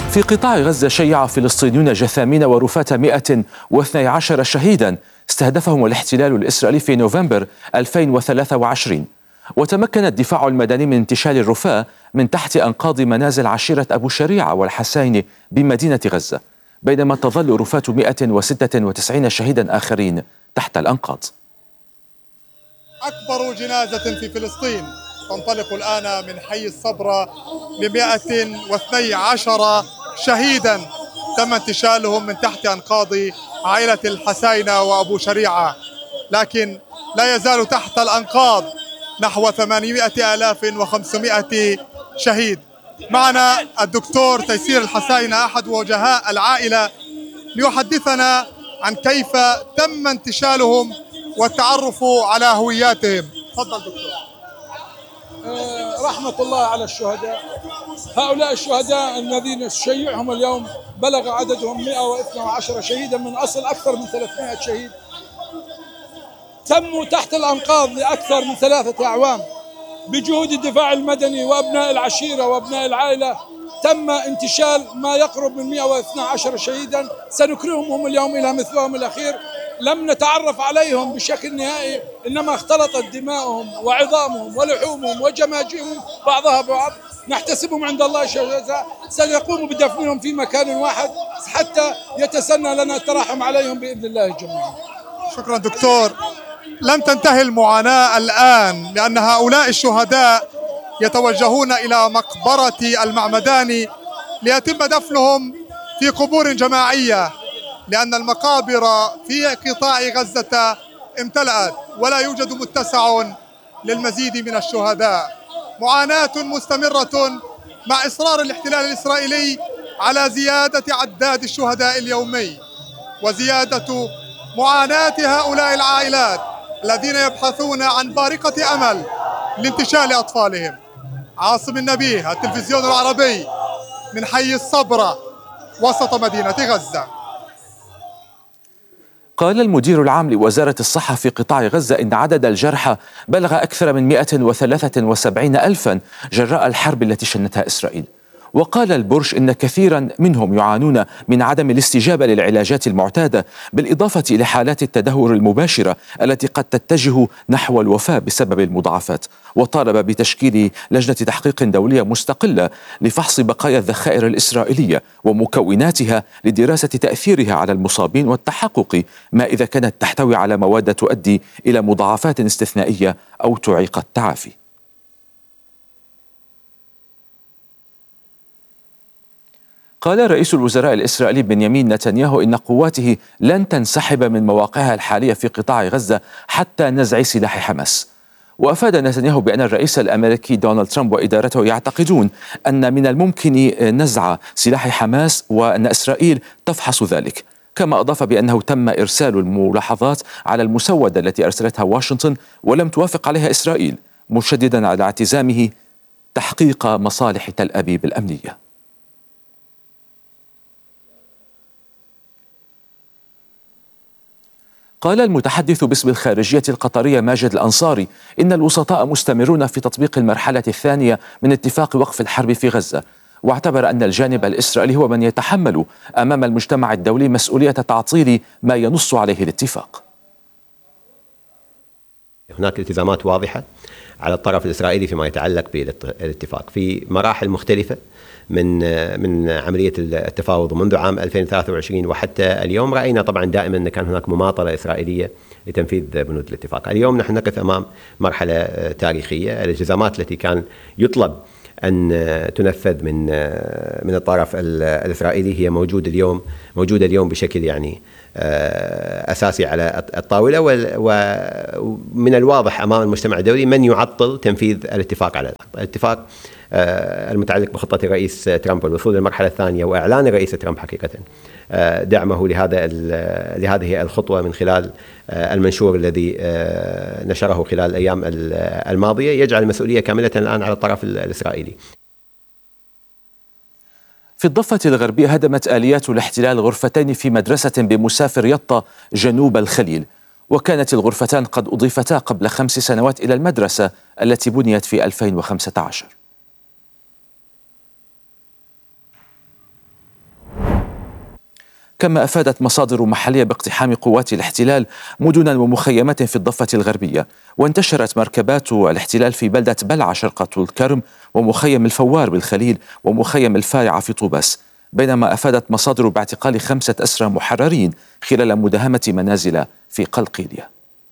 في قطاع غزة شيع فلسطينيون جثامين ورفاة 112 شهيدا استهدفهم الاحتلال الإسرائيلي في نوفمبر 2023. وتمكن الدفاع المدني من انتشال الرفاة من تحت أنقاض منازل عشيرة أبو شريعة والحسين بمدينة غزة، بينما تظل رفاة 196 شهيدا آخرين تحت الأنقاض. أكبر جنازة في فلسطين تنطلق الآن من حي الصبرة ل 112 شهيدا تم انتشالهم من تحت أنقاض عائلة الحسينة وأبو شريعة، لكن لا يزال تحت الأنقاض نحو 800,500 شهيد. معنا الدكتور تيسير الحسينة أحد وجهاء العائلة ليحدثنا عن كيف تم انتشالهم والتعرف على هوياتهم. تفضل دكتور. رحمة الله على الشهداء. هؤلاء الشهداء الذين شيعهم اليوم بلغ عددهم 112 شهيدا من أصل أكثر من 300 شهيد، تموا تحت الأنقاض لأكثر من 3 أعوام بجهود الدفاع المدني وأبناء العشيرة وأبناء العائلة. تم انتشال ما يقرب من 112 شهيدا، سنكرمهم اليوم إلى مثواهم الأخير. لم نتعرف عليهم بشكل نهائي، إنما اختلطت دماؤهم وعظامهم ولحومهم وجماجمهم بعضها ببعض. نحتسبهم عند الله شهداء، سنقوم بدفنهم في مكان واحد حتى يتسنى لنا الترحم عليهم بإذن الله جميعا. شكرا دكتور. لم تنتهي المعاناة الآن، لأن هؤلاء الشهداء يتوجهون إلى مقبرة المعمداني ليتم دفنهم في قبور جماعية، لأن المقابر في قطاع غزة امتلأت ولا يوجد متسع للمزيد من الشهداء. معاناة مستمرة مع إصرار الاحتلال الإسرائيلي على زيادة عداد الشهداء اليومي وزيادة معاناة هؤلاء العائلات الذين يبحثون عن بارقة أمل لانتشال أطفالهم. عاصم النبيه، التلفزيون العربي، من حي الصبرة وسط مدينة غزة. قال المدير العام لوزارة الصحة في قطاع غزة إن عدد الجرحى بلغ أكثر من 173 ألفا جراء الحرب التي شنتها إسرائيل. وقال البرج إن كثيرا منهم يعانون من عدم الاستجابة للعلاجات المعتادة، بالإضافة إلى حالات التدهور المباشرة التي قد تتجه نحو الوفاة بسبب المضاعفات. وطالب بتشكيل لجنة تحقيق دولية مستقلة لفحص بقايا الذخائر الإسرائيلية ومكوناتها لدراسة تأثيرها على المصابين والتحقق ما إذا كانت تحتوي على مواد تؤدي إلى مضاعفات استثنائية أو تعيق التعافي. قال رئيس الوزراء الإسرائيلي بنيامين نتنياهو إن قواته لن تنسحب من مواقعها الحالية في قطاع غزة حتى نزع سلاح حماس. وأفاد نتنياهو بأن الرئيس الأمريكي دونالد ترامب وإدارته يعتقدون أن من الممكن نزع سلاح حماس وأن إسرائيل تفحص ذلك. كما أضاف بأنه تم إرسال الملاحظات على المسودة التي أرسلتها واشنطن ولم توافق عليها إسرائيل، مشددا على اعتزامه تحقيق مصالح تل أبيب الأمنية. قال المتحدث باسم الخارجية القطرية ماجد الأنصاري إن الوسطاء مستمرون في تطبيق المرحلة الثانية من اتفاق وقف الحرب في غزة، واعتبر أن الجانب الإسرائيلي هو من يتحمل أمام المجتمع الدولي مسؤولية تعطيل ما ينص عليه الاتفاق. هناك التزامات واضحة على الطرف الإسرائيلي فيما يتعلق بالاتفاق في مراحل مختلفة من عملية التفاوض منذ عام 2023 وحتى اليوم. رأينا طبعا دائما أن كان هناك مماطلة إسرائيلية لتنفيذ بنود الاتفاق. اليوم نحن نقف أمام مرحلة تاريخية. الالتزامات التي كان يطلب أن تنفذ من الطرف الإسرائيلي هي موجودة اليوم بشكل يعني أساسي على الطاولة، ومن الواضح أمام المجتمع الدولي من يعطل تنفيذ الاتفاق على الاتفاق المتعلق بخطة الرئيس ترامب والوصول للمرحلة الثانية، وإعلان الرئيس ترامب حقيقة دعمه لهذه الخطوة من خلال المنشور الذي نشره خلال الأيام الماضية، يجعل المسؤولية كاملة الآن على الطرف الإسرائيلي. في الضفة الغربية هدمت آليات الاحتلال غرفتين في مدرسة بمسافر يطا جنوب الخليل، وكانت الغرفتان قد أضيفتا قبل 5 سنوات إلى المدرسة التي بنيت في 2015. كما أفادت مصادر محلية باقتحام قوات الاحتلال مدنا ومخيمات في الضفة الغربية، وانتشرت مركبات الاحتلال في بلدة بلعة شرق طول كرم ومخيم الفوار بالخليل ومخيم الفارعة في طوباس، بينما أفادت مصادر باعتقال 5 أسرى محررين خلال مداهمة منازل في قلقيلية.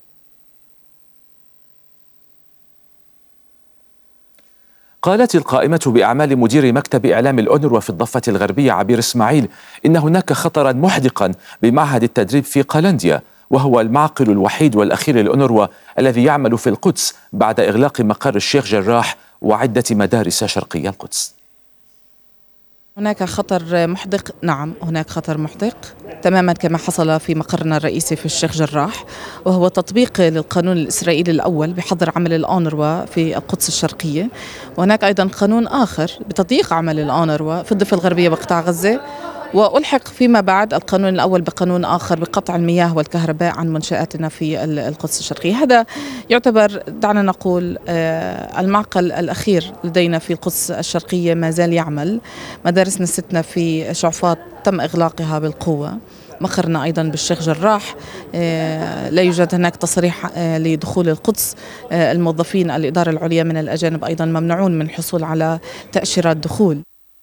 قالت القائمة بأعمال مدير مكتب إعلام الأونروا في الضفة الغربية عبير إسماعيل إن هناك خطرا محدقا بمعهد التدريب في قلنديا، وهو المعقل الوحيد والأخير للأونروا الذي يعمل في القدس بعد إغلاق مقر الشيخ جراح وعدة مدارس شرقي القدس. هناك خطر محدق، نعم هناك خطر محدق تماما كما حصل في مقرنا الرئيسي في الشيخ جراح، وهو تطبيق للقانون الإسرائيلي الأول بحظر عمل الأونروا في القدس الشرقية، وهناك أيضا قانون آخر بتضييق عمل الأونروا في الضفة الغربية بقطاع غزة، وألحق فيما بعد القانون الأول بقانون آخر بقطع المياه والكهرباء عن منشآتنا في القدس الشرقية. هذا يعتبر دعنا نقول المعقل الأخير لدينا في القدس الشرقية، ما زال يعمل. مدارسنا ستنا في شعفاط تم إغلاقها بالقوة، مقرنا أيضا بالشيخ جراح لا يوجد هناك تصريح لدخول القدس، الموظفين الإدارة العليا من الأجانب أيضا ممنوعون من الحصول على تأشيرات دخول.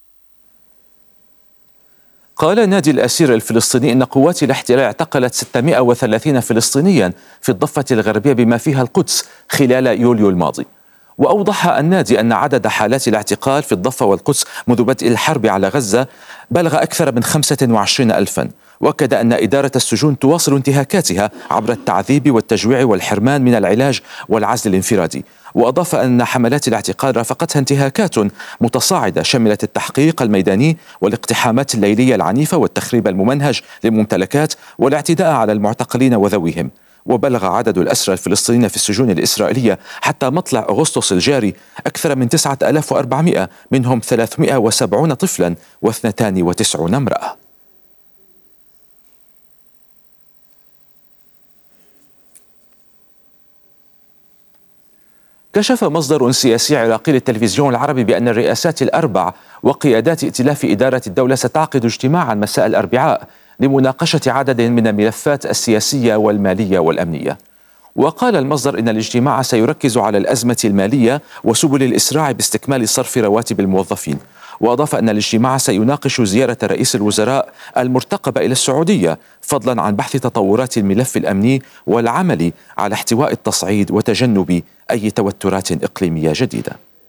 قال نادي الأسير الفلسطيني إن قوات الاحتلال اعتقلت 630 فلسطينيا في الضفة الغربية بما فيها القدس خلال يوليو الماضي. وأوضح النادي أن عدد حالات الاعتقال في الضفة والقدس منذ بدء الحرب على غزة بلغ أكثر من 25,000، وأكد أن إدارة السجون تواصل انتهاكاتها عبر التعذيب والتجويع والحرمان من العلاج والعزل الانفرادي. وأضاف أن حملات الاعتقال رافقتها انتهاكات متصاعدة شملت التحقيق الميداني والاقتحامات الليلية العنيفة والتخريب الممنهج للممتلكات والاعتداء على المعتقلين وذويهم. وبلغ عدد الأسرى الفلسطينيين في السجون الإسرائيلية حتى مطلع أغسطس الجاري أكثر من 9400، منهم 370 طفلا و92 امرأة. كشف مصدر سياسي عراقي للتلفزيون العربي بأن الرئاسات الأربع وقيادات ائتلاف إدارة الدولة ستعقد اجتماعا مساء الأربعاء لمناقشة عدد من الملفات السياسية والمالية والأمنية. وقال المصدر إن الاجتماع سيركز على الأزمة المالية وسبل الإسراع باستكمال صرف رواتب الموظفين. وأضاف أن الاجتماع سيناقش زيارة رئيس الوزراء المرتقبة إلى السعودية، فضلا عن بحث تطورات الملف الأمني والعمل على احتواء التصعيد وتجنب أي توترات إقليمية جديدة.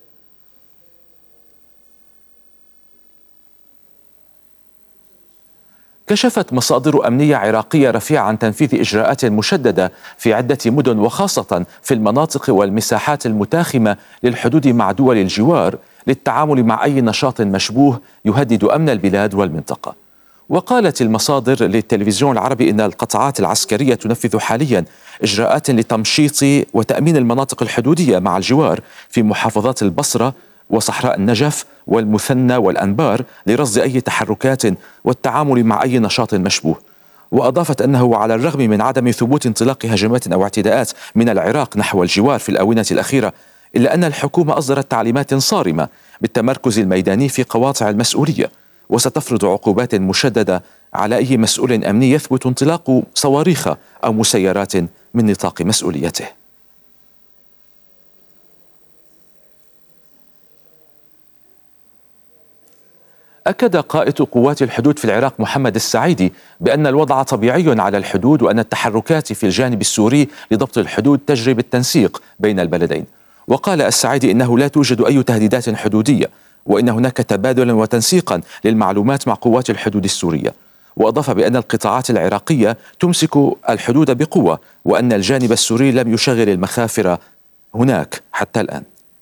كشفت مصادر أمنية عراقية رفيعة عن تنفيذ إجراءات مشددة في عدة مدن وخاصة في المناطق والمساحات المتاخمة للحدود مع دول الجوار للتعامل مع أي نشاط مشبوه يهدد أمن البلاد والمنطقة. وقالت المصادر للتلفزيون العربي إن القطاعات العسكرية تنفذ حاليا إجراءات لتمشيط وتأمين المناطق الحدودية مع الجوار في محافظات البصرة وصحراء النجف والمثنى والأنبار لرصد أي تحركات والتعامل مع أي نشاط مشبوه. وأضافت أنه على الرغم من عدم ثبوت انطلاق هجمات أو اعتداءات من العراق نحو الجوار في الآونة الأخيرة، إلا أن الحكومة أصدرت تعليمات صارمة بالتمركز الميداني في قواطع المسؤولية، وستفرض عقوبات مشددة على أي مسؤول أمني يثبت انطلاق صواريخ أو مسيرات من نطاق مسؤوليته. أكد قائد قوات الحدود في العراق محمد السعيدي بأن الوضع طبيعي على الحدود، وأن التحركات في الجانب السوري لضبط الحدود تجري بالتنسيق بين البلدين. وقال السعيدي إنه لا توجد أي تهديدات حدودية، وإن هناك تبادلا وتنسيقا للمعلومات مع قوات الحدود السورية. وأضاف بأن القطاعات العراقية تمسك الحدود بقوة، وأن الجانب السوري لم يشغل المخافر هناك حتى الآن.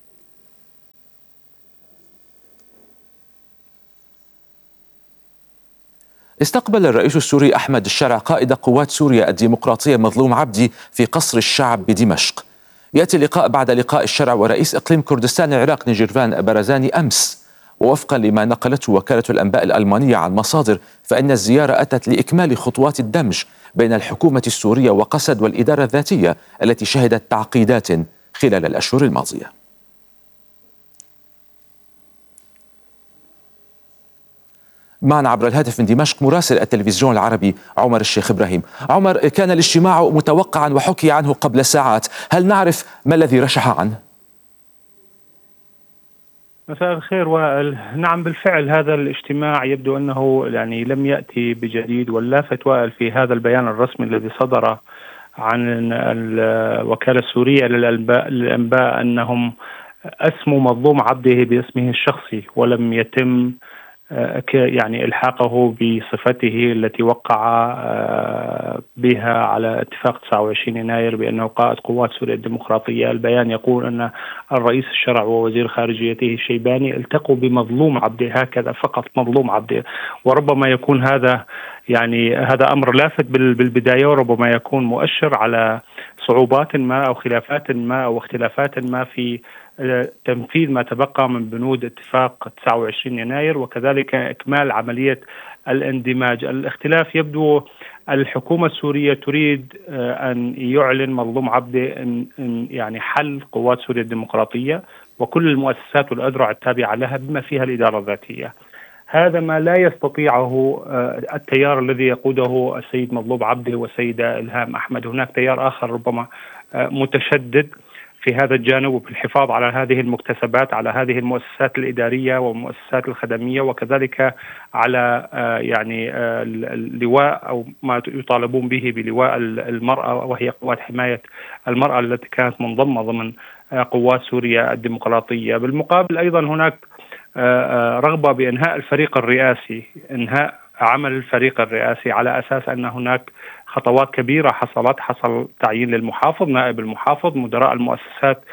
استقبل الرئيس السوري أحمد الشرع قائد قوات سوريا الديمقراطية مظلوم عبدي في قصر الشعب بدمشق. يأتي اللقاء بعد لقاء الشرع ورئيس إقليم كردستان العراق نيجيرفان برزاني أمس. ووفقا لما نقلته وكالة الأنباء الألمانية عن مصادر، فإن الزيارة أتت لإكمال خطوات الدمج بين الحكومة السورية وقسد والإدارة الذاتية التي شهدت تعقيدات خلال الأشهر الماضية. معنا عبر الهاتف من دمشق مراسل التلفزيون العربي عمر الشيخ إبراهيم. عمر، كان الاجتماع متوقعا وحكي عنه قبل ساعات، هل نعرف ما الذي رشح عنه؟ مساء الخير وائل. نعم بالفعل هذا الاجتماع يبدو أنه يعني لم يأتي بجديد، واللافت وائل في هذا البيان الرسمي الذي صدر عن الوكالة السورية للأنباء أنهم أسموا مظلوم عبده باسمه الشخصي، ولم يتم يعني إلحاقه بصفته التي وقع بها على اتفاق 29 يناير بأنه قائد قوات سوريا الديمقراطية. البيان يقول أن الرئيس الشرع ووزير خارجيته الشيباني التقوا بمظلوم عبده، هكذا فقط مظلوم عبده. وربما يكون هذا يعني هذا أمر لافت بالبداية، وربما يكون مؤشر على صعوبات ما أو خلافات ما أو اختلافات ما في تنفيذ ما تبقى من بنود اتفاق 29 يناير، وكذلك إكمال عملية الاندماج. الاختلاف يبدو الحكومة السورية تريد أن يعلن مظلوم عبده إن يعني حل قوات سوريا الديمقراطية وكل المؤسسات والأذرع التابعة لها بما فيها الإدارة الذاتية. هذا ما لا يستطيعه التيار الذي يقوده السيد مظلوم عبده والسيدة إلهام أحمد. هناك تيار آخر ربما متشدد في هذا الجانب وبالحفاظ على هذه المكتسبات، على هذه المؤسسات الإدارية والمؤسسات الخدمية، وكذلك على يعني اللواء أو ما يطالبون به بلواء المرأة، وهي قوات حماية المرأة التي كانت منضمة ضمن قوات سوريا الديمقراطية. بالمقابل أيضا هناك رغبة بإنهاء الفريق الرئاسي، إنهاء عمل الفريق الرئاسي، على أساس أن هناك خطوات كبيرة حصل تعيين للمحافظ، نائب المحافظ، مدراء المؤسسات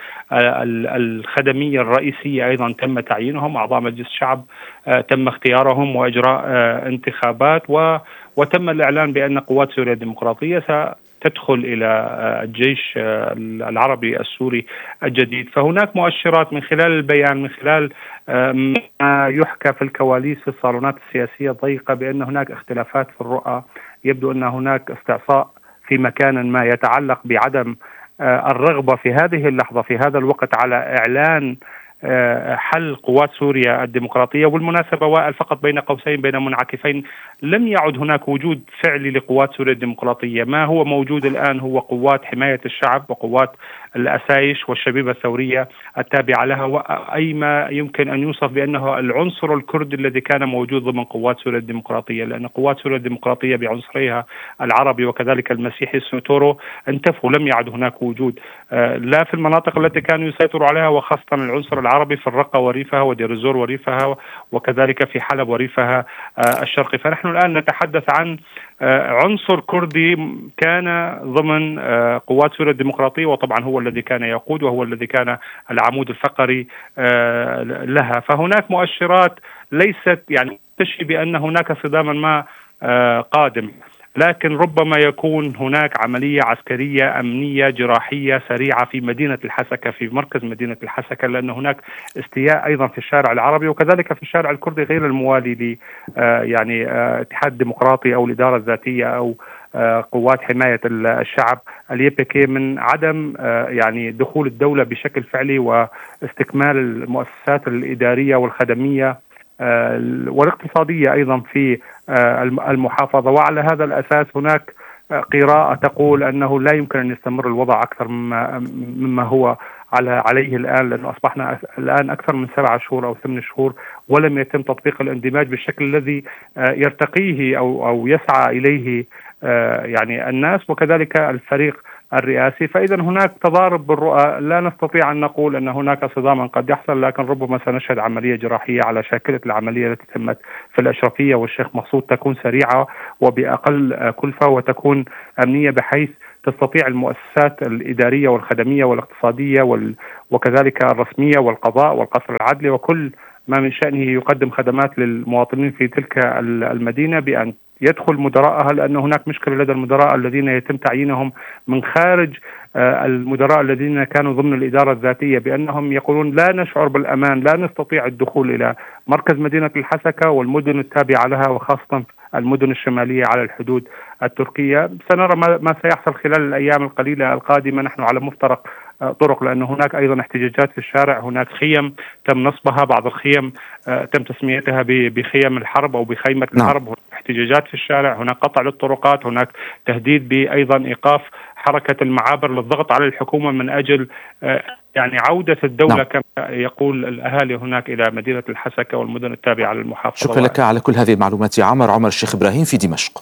الخدمية الرئيسية أيضا تم تعيينهم، أعضاء مجلس الشعب تم اختيارهم وإجراء انتخابات، وتم الإعلان بأن قوات سوريا الديمقراطية ستدخل إلى الجيش العربي السوري الجديد. فهناك مؤشرات من خلال البيان، من خلال ما يحكى في الكواليس في الصالونات السياسية الضيقة، بأن هناك اختلافات في الرؤى. يبدو أن هناك استعصاء في مكان ما يتعلق بعدم الرغبة في هذه اللحظة في هذا الوقت على إعلان حل قوات سوريا الديمقراطية. والمناسبة وائل فقط بين قوسين بين منعكفين، لم يعد هناك وجود فعلي لقوات سوريا الديمقراطية. ما هو موجود الآن هو قوات حماية الشعب وقوات الأسايش والشبيبة الثورية التابعة لها، وأي ما يمكن أن يوصف بأنه العنصر الكردي الذي كان موجود ضمن قوات سوريا الديمقراطية، لأن قوات سوريا الديمقراطية بعنصريها العربي وكذلك المسيحي سنتورو انتفوا، لم يعد هناك وجود لا في المناطق التي كانوا يسيطروا عليها، وخاصة العنصر العربي في الرقة وريفها ودير الزور وريفها، وكذلك في حلب وريفها الشرقي. فنحن الآن نتحدث عن عنصر كردي كان ضمن قوات سوريا الديمقراطية، وطبعا هو الذي كان يقود وهو الذي كان العمود الفقري لها. فهناك مؤشرات ليست يعني تشي بأن هناك صداما ما قادم، لكن ربما يكون هناك عملية عسكرية أمنية جراحية سريعة في مدينة الحسكة، في مركز مدينة الحسكة، لأن هناك استياء أيضا في الشارع العربي وكذلك في الشارع الكردي غير الموالي ل يعني اتحاد ديمقراطي أو الإدارة الذاتية أو قوات حماية الشعب اليبكي، من عدم يعني دخول الدولة بشكل فعلي واستكمال المؤسسات الإدارية والخدمية والاقتصادية أيضا في المحافظة. وعلى هذا الأساس هناك قراءة تقول أنه لا يمكن أن يستمر الوضع أكثر مما هو عليه الآن، لأنه أصبحنا الآن أكثر من 7 شهور أو 8 شهور ولم يتم تطبيق الاندماج بالشكل الذي يرتقيه أو يسعى إليه يعني الناس وكذلك الفريق الرئاسي. فإذا هناك تضارب بالرؤى، لا نستطيع أن نقول أن هناك صداما قد يحصل، لكن ربما سنشهد عملية جراحية على شاكلة العملية التي تمت في الأشرفية والشيخ مقصود، تكون سريعة وبأقل كلفة وتكون أمنية، بحيث تستطيع المؤسسات الإدارية والخدمية والاقتصادية وكذلك الرسمية والقضاء والقصر العدلي وكل ما من شأنه يقدم خدمات للمواطنين في تلك المدينة بأن يدخل مدراءها، لأن هناك مشكلة لدى المدراء الذين يتم تعيينهم من خارج المدراء الذين كانوا ضمن الإدارة الذاتية، بأنهم يقولون لا نشعر بالأمان، لا نستطيع الدخول إلى مركز مدينة الحسكة والمدن التابعة لها وخاصة المدن الشمالية على الحدود التركية. سنرى ما سيحصل خلال الأيام القليلة القادمة. نحن على مفترق طرق، لأن هناك أيضا احتجاجات في الشارع. هناك خيم تم نصبها، بعض الخيم تم تسميتها بخيم الحرب أو بخيمة الحرب. هناك احتجاجات في الشارع، هناك قطع للطرقات، هناك تهديد بأيضا إيقاف حركة المعابر للضغط على الحكومة من أجل يعني عودة الدولة كما يقول الأهالي هناك إلى مدينة الحسكة والمدن التابعة للمحافظة. شكرا لك على كل هذه المعلومات يا عمر الشيخ إبراهيم في دمشق.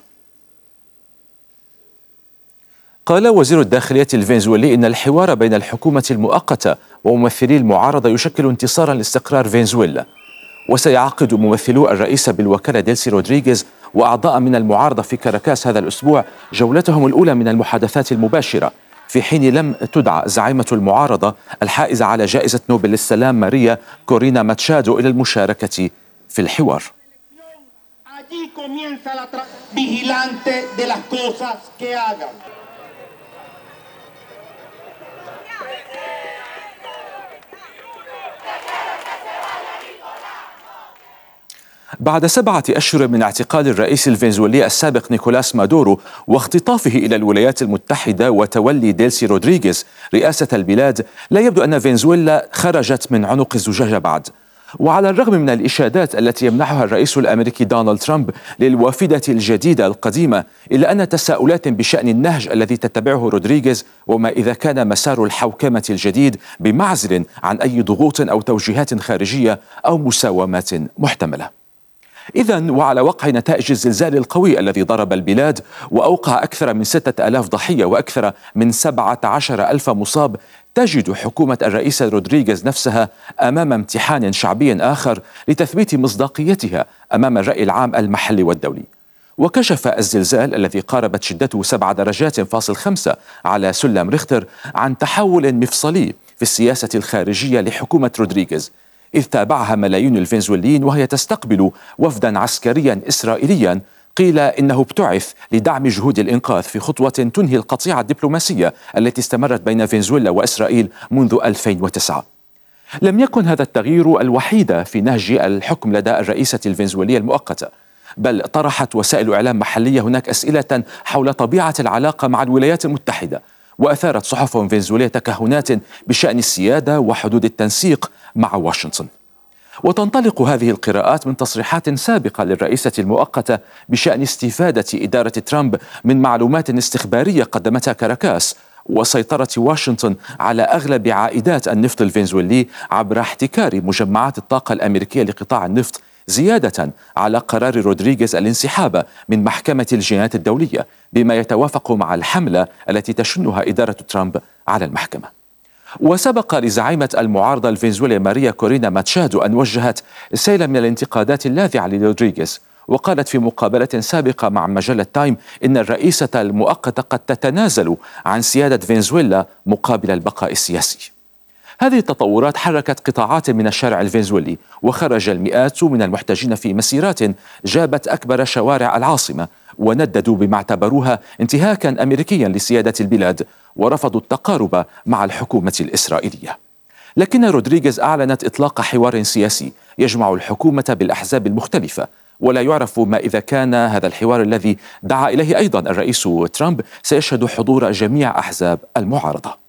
قال وزير الداخلية الفنزويلي إن الحوار بين الحكومة المؤقتة وممثلي المعارضة يشكل انتصارا لاستقرار فنزويلا، وسيعقد ممثلو الرئيس بالوكالة ديلسي رودريغيز وأعضاء من المعارضة في كاراكاس هذا الأسبوع جولتهم الأولى من المحادثات المباشرة، في حين لم تدعى زعيمة المعارضة الحائزة على جائزة نوبل للسلام ماريا كورينا ماتشادو إلى المشاركة في الحوار. بعد 7 أشهر من اعتقال الرئيس الفنزويلي السابق نيكولاس مادورو واختطافه إلى الولايات المتحدة وتولي ديلسي رودريغيز رئاسة البلاد، لا يبدو أن فنزويلا خرجت من عنق الزجاجة بعد. وعلى الرغم من الإشادات التي يمنحها الرئيس الأمريكي دونالد ترامب للوافدة الجديدة القديمة، إلا أن تساؤلات بشأن النهج الذي تتبعه رودريغيز وما إذا كان مسار الحوكمة الجديد بمعزل عن أي ضغوط أو توجيهات خارجية أو مساومات محتملة. إذن وعلى وقع نتائج الزلزال القوي الذي ضرب البلاد وأوقع أكثر من 6000 ضحية وأكثر من 17,000 مصاب، تجد حكومة الرئيس رودريغيز نفسها أمام امتحان شعبي آخر لتثبيت مصداقيتها أمام الرأي العام المحلي والدولي. وكشف الزلزال الذي قاربت شدته 7 درجات فاصل 5 على سلم ريختر عن تحول مفصلي في السياسة الخارجية لحكومة رودريغيز، إذ تابعها ملايين الفنزويليين وهي تستقبل وفدا عسكريا إسرائيليا قيل إنه ابتعث لدعم جهود الإنقاذ في خطوة تنهي القطيعة الدبلوماسية التي استمرت بين فنزويلا وإسرائيل منذ 2009. لم يكن هذا التغيير الوحيد في نهج الحكم لدى الرئيسة الفنزويلية المؤقتة، بل طرحت وسائل إعلام محلية هناك أسئلة حول طبيعة العلاقة مع الولايات المتحدة، وأثارت صحف فنزويلية تكهنات بشأن السيادة وحدود التنسيق مع واشنطن. وتنطلق هذه القراءات من تصريحات سابقة للرئيسة المؤقتة بشأن استفادة إدارة ترامب من معلومات استخبارية قدمتها كاراكاس وسيطرة واشنطن على أغلب عائدات النفط الفنزويلي عبر احتكار مجمعات الطاقة الأمريكية لقطاع النفط، زيادة على قرار رودريغيز الانسحاب من محكمة الجنايات الدولية بما يتوافق مع الحملة التي تشنها إدارة ترامب على المحكمة. وسبق لزعيمة المعارضة الفنزويلية ماريا كورينا ماتشادو أن وجهت سيلا من الانتقادات اللاذعة لرودريغيز، وقالت في مقابلة سابقة مع مجلة تايم إن الرئيسة المؤقتة قد تتنازل عن سيادة فنزويلا مقابل البقاء السياسي. هذه التطورات حركت قطاعات من الشارع الفنزويلي، وخرج المئات من المحتجين في مسيرات جابت أكبر شوارع العاصمة، ونددوا بما اعتبروها انتهاكا أمريكيا لسيادة البلاد، ورفضوا التقارب مع الحكومة الإسرائيلية. لكن رودريغيز أعلنت إطلاق حوار سياسي يجمع الحكومة بالأحزاب المختلفة، ولا يعرف ما إذا كان هذا الحوار الذي دعا إليه أيضا الرئيس ترامب سيشهد حضور جميع أحزاب المعارضة.